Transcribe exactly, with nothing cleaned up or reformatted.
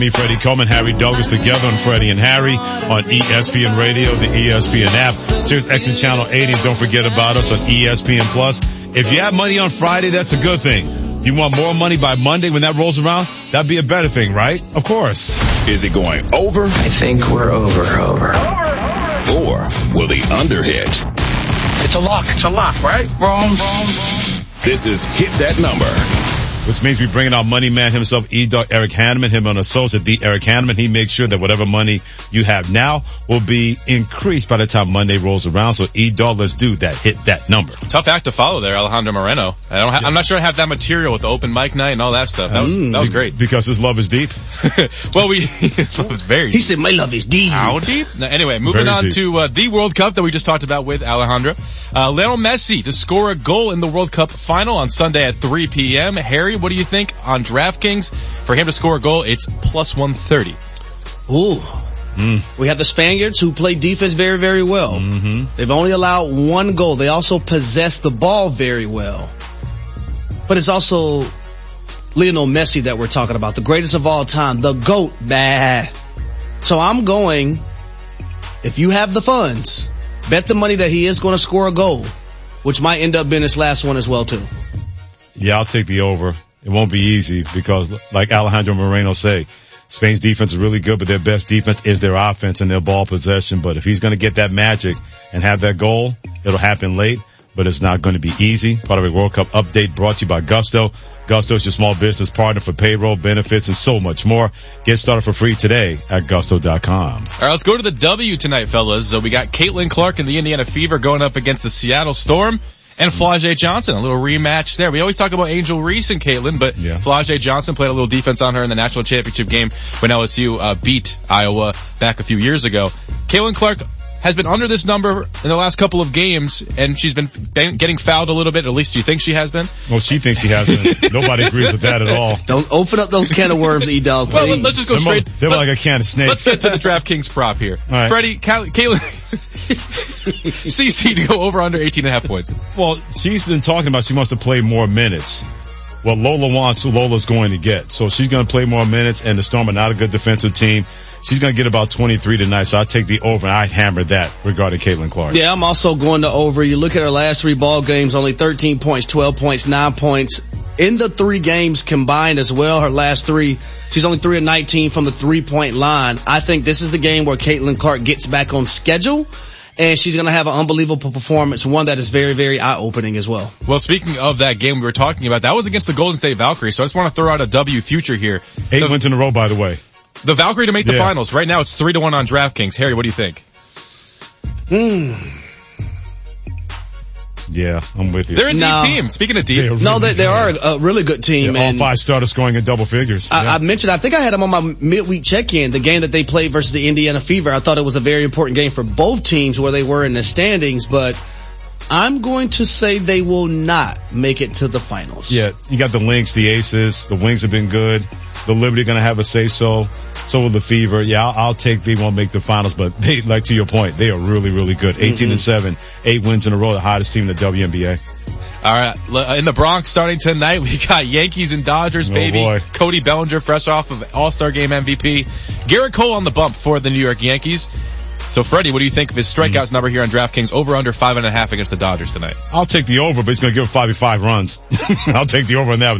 Me, Freddie Coleman, Harry Douglas, together on Freddie and Harry on E S P N Radio, the E S P N app, Sirius X M Channel eighty. And don't forget about us on E S P N Plus. If you have money on Friday, that's a good thing. You want more money by Monday when that rolls around? That'd be a better thing, right? Of course. Is it going over? I think we're over, over. Or will the under hit? It's a lock. It's a lock, right? Wrong, wrong, wrong. This is Hit That Number. Which means we bringing our money man himself, E-Dog Eric Hanneman, him on associate, the Eric Hanneman. He makes sure that whatever money you have now will be increased by the time Monday rolls around. So E-Dog, let's do that. Hit that number. Tough act to follow there, Alejandro Moreno. I don't ha- yeah. I'm not sure I have that material with the open mic night and all that stuff. That was, mm, that was great. Because his love is deep. Well, we, his love is very deep. He said, my love is deep. How deep? Now, anyway, moving very on deep. to, uh, the World Cup that we just talked about with Alejandro. Uh, Lionel Messi to score a goal in the World Cup final on Sunday at three p.m. Harry, what do you think on DraftKings? For him to score a goal, it's plus one thirty. Ooh. Mm. We have the Spaniards who play defense very, very well. Mm-hmm. They've only allowed one goal. They also possess the ball very well. But it's also Lionel Messi that we're talking about, the greatest of all time, the GOAT. Bah. So I'm going, if you have the funds, bet the money that he is going to score a goal, which might end up being his last one as well, too. Yeah, I'll take the over. It won't be easy because, like Alejandro Moreno say, Spain's defense is really good, but their best defense is their offense and their ball possession. But if he's going to get that magic and have that goal, it'll happen late, but it's not going to be easy. Part of a World Cup update brought to you by Gusto. Gusto is your small business partner for payroll, benefits, and so much more. Get started for free today at gusto dot com. All right, let's go to the W tonight, fellas. So we got Caitlin Clark and the Indiana Fever going up against the Seattle Storm. And Flau'jae Johnson, a little rematch there. We always talk about Angel Reese and Caitlin, but yeah. Flau'jae Johnson played a little defense on her in the national championship game when L S U uh, beat Iowa back a few years ago. Caitlin Clark has been under this number in the last couple of games, and she's been getting fouled a little bit. At least you think she has been? Well, she thinks she has been. Nobody agrees with that at all. Don't open up those can of worms, E-Dog, please. Well, let's just go they're straight. More, they're let, like a can of snakes. Let's get to the DraftKings prop here. All right. Freddie, Caitlin, C C to go over under eighteen and a half points. Well, she's been talking about she wants to play more minutes. What Lola wants, Lola's going to get. So she's going to play more minutes, and the Storm are not a good defensive team. She's going to get about twenty-three tonight, so I'll take the over, and I hammer that regarding Caitlin Clark. Yeah, I'm also going to over. You look at her last three ball games, only thirteen points, twelve points, nine points. In the three games combined as well, her last three, she's only three of nineteen from the three-point line. I think this is the game where Caitlin Clark gets back on schedule, and she's going to have an unbelievable performance, one that is very, very eye-opening as well. Well, speaking of that game we were talking about, that was against the Golden State Valkyries, so I just want to throw out a W future here. Eight the, wins in a row, by the way. The Valkyrie to make the yeah. finals. Right now it's three to one on DraftKings. Harry, what do you think? Hmm. Yeah, I'm with you. They're a deep no. team. Speaking of deep. Really no, they, they are a really good team. Yeah, all and five starters scoring in double figures. I, yeah. I mentioned, I think I had them on my midweek check-in, the game that they played versus the Indiana Fever. I thought it was a very important game for both teams where they were in the standings, but I'm going to say they will not make it to the finals. Yeah, you got the Lynx, the Aces, the Wings have been good. The Liberty going to have a say-so. So will the Fever. Yeah, I'll, I'll take they won't make the finals, but they, like to your point, they are really, really good. eighteen mm-hmm. and seven, eight wins in a row, the hottest team in the W N B A. All right, in the Bronx starting tonight, we got Yankees and Dodgers, oh baby. Boy. Cody Bellinger, fresh off of All-Star Game M V P. Garrett Cole on the bump for the New York Yankees. So, Freddie, what do you think of his strikeouts mm-hmm. number here on DraftKings? Over under five and a half against the Dodgers tonight. I'll take the over, but he's going to give five five runs. I'll take the over on that.